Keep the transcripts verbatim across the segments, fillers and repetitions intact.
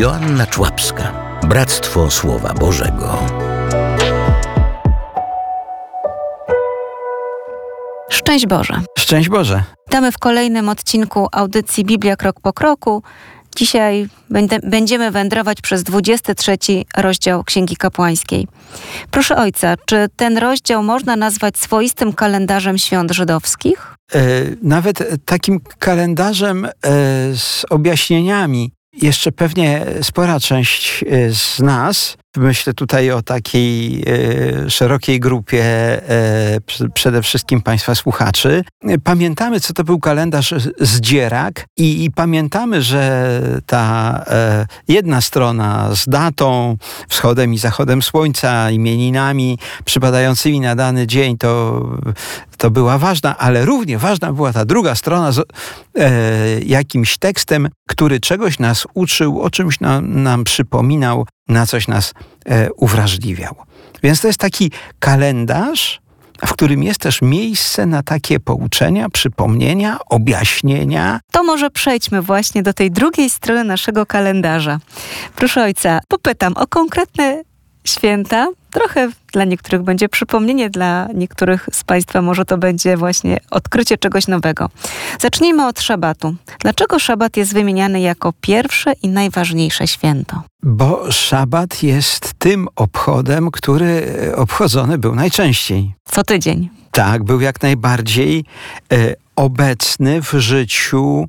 Joanna Człapska. Bractwo Słowa Bożego. Szczęść Boże. Szczęść Boże. Witamy w kolejnym odcinku audycji Biblia Krok po Kroku. Dzisiaj będę, będziemy wędrować przez dwudziesty trzeci rozdział Księgi Kapłańskiej. Proszę ojca, czy ten rozdział można nazwać swoistym kalendarzem świąt żydowskich? E, nawet takim kalendarzem e, z objaśnieniami. Jeszcze pewnie spora część z nas, myślę tutaj o takiej e, szerokiej grupie e, przede wszystkim Państwa słuchaczy, pamiętamy, co to był kalendarz zdzierak i, i pamiętamy, że ta e, jedna strona z datą, wschodem i zachodem słońca, imieninami przypadającymi na dany dzień, to, to była ważna, ale równie ważna była ta druga strona z e, jakimś tekstem, który czegoś nas uczył, o czymś nam, nam przypominał, na coś nas e, uwrażliwiał. Więc to jest taki kalendarz, w którym jest też miejsce na takie pouczenia, przypomnienia, objaśnienia. To może przejdźmy właśnie do tej drugiej strony naszego kalendarza. Proszę ojca, popytam o konkretne święta. Trochę dla niektórych będzie przypomnienie, dla niektórych z Państwa może to będzie właśnie odkrycie czegoś nowego. Zacznijmy od szabatu. Dlaczego szabat jest wymieniany jako pierwsze i najważniejsze święto? Bo szabat jest tym obchodem, który obchodzony był najczęściej. Co tydzień. Tak, był jak najbardziej e, obecny w życiu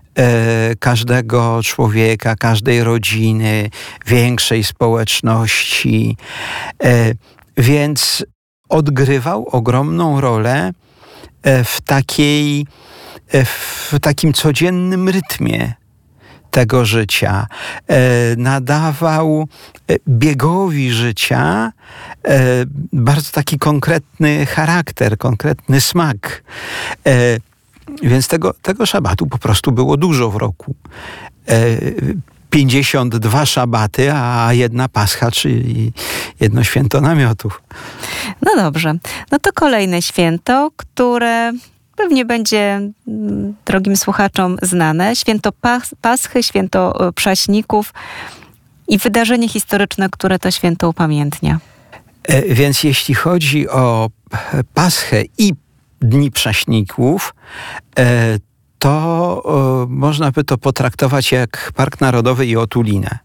e, każdego człowieka, każdej rodziny, większej społeczności. E, więc odgrywał ogromną rolę e, w takiej, e, w takim codziennym rytmie tego życia. E, nadawał biegowi życia e, bardzo taki konkretny charakter, konkretny smak. E, więc tego, tego szabatu po prostu było dużo w roku. E, pięćdziesiąt dwa szabaty, a jedna Pascha, czyli jedno święto namiotów. No dobrze. No to kolejne święto, które pewnie będzie drogim słuchaczom znane. Święto Pas- Paschy, święto Prześników i wydarzenie historyczne, które to święto upamiętnia. E, więc jeśli chodzi o Paschę i Dni Prześników, e, to e, można by to potraktować jak Park Narodowy i Otulinę.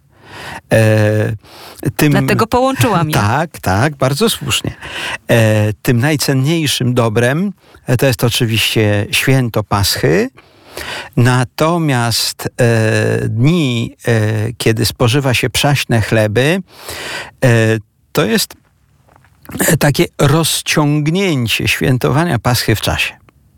E, tym, Dlatego połączyłam je. Tak, tak, bardzo słusznie. E, tym najcenniejszym dobrem e, to jest oczywiście święto Paschy. Natomiast e, dni, e, kiedy spożywa się przaśne chleby, e, to jest takie rozciągnięcie świętowania Paschy w czasie.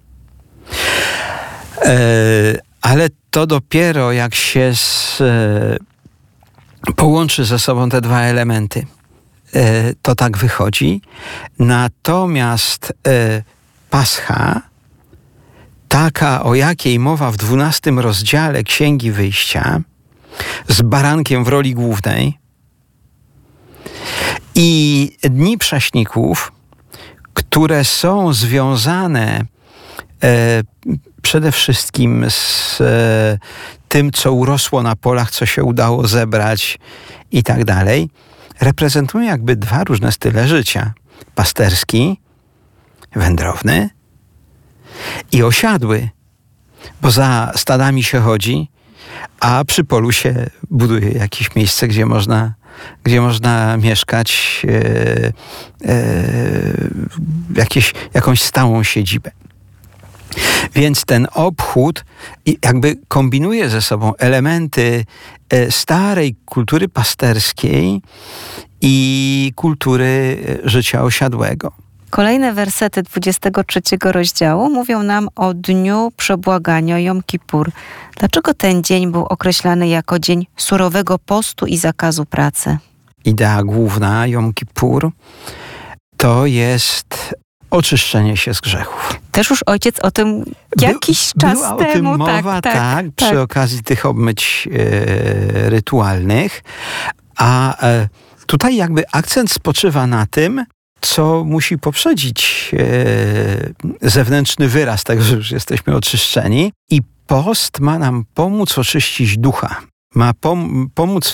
E, ale to dopiero jak się z, e, połączy ze sobą te dwa elementy, e, to tak wychodzi. Natomiast e, Pascha, taka, o jakiej mowa w dwunastym rozdziale Księgi Wyjścia, z barankiem w roli głównej, i Dni Prześników, które są związane e, przede wszystkim z e, tym, co urosło na polach, co się udało zebrać i tak dalej, reprezentują jakby dwa różne style życia. Pasterski, wędrowny i osiadły, bo za stadami się chodzi, a przy polu się buduje jakieś miejsce, gdzie można, gdzie można mieszkać, e, e, jakieś, jakąś stałą siedzibę. Więc ten obchód jakby kombinuje ze sobą elementy starej kultury pasterskiej i kultury życia osiadłego. Kolejne wersety dwudziestego trzeciego rozdziału mówią nam o dniu przebłagania Jom Kippur. Dlaczego ten dzień był określany jako dzień surowego postu i zakazu pracy? Idea główna Jom Kippur to jest oczyszczenie się z grzechów. Też już ojciec o tym jakiś By, czas była temu. o tym mowa, tak, tak, tak, tak. przy okazji tych obmyć e, rytualnych. A e, tutaj jakby akcent spoczywa na tym, co musi poprzedzić e, zewnętrzny wyraz tego, że już jesteśmy oczyszczeni. I post ma nam pomóc oczyścić ducha. Ma pom- pomóc